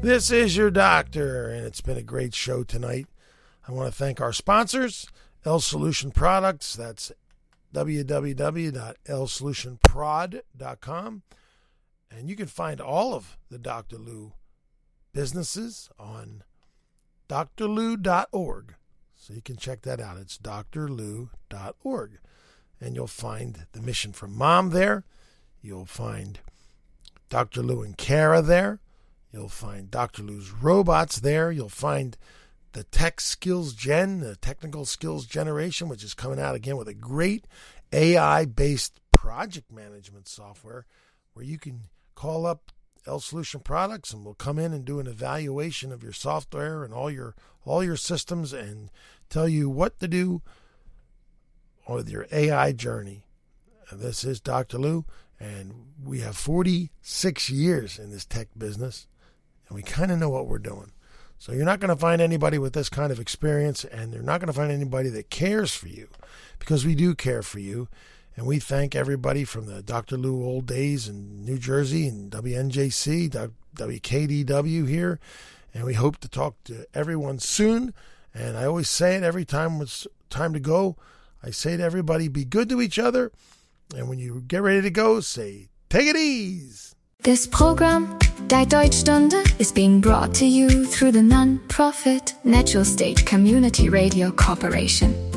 This is your doctor, and it's been a great show tonight. I want to thank our sponsors, L Solution Products. That's www.lsolutionprod.com. And you can find all of the Dr. Lou businesses on drlou.org. So you can check that out. It's drlou.org. And you'll find the Mission from Mom there. You'll find Dr. Lou and Kara there. You'll find Dr. Lou's robots there. You'll find the Tech Skills Gen, the Technical Skills Generation, which is coming out again with a great AI-based project management software where you can call up L Solution Products and we'll come in and do an evaluation of your software and all your systems and tell you what to do with your AI journey. And this is Dr. Lou, and we have 46 years in this tech business. And we kind of know what we're doing. So you're not going to find anybody with this kind of experience, and you're not going to find anybody that cares for you, because we do care for you. And we thank everybody from the Dr. Lou old days in New Jersey and WNJC, WKDW here. And we hope to talk to everyone soon. And I always say it every time it's time to go. I say to everybody, be good to each other. And when you get ready to go, say, take it easy. This program, Die Deutschstunde, is being brought to you through the non-profit Natural State Community Radio Corporation.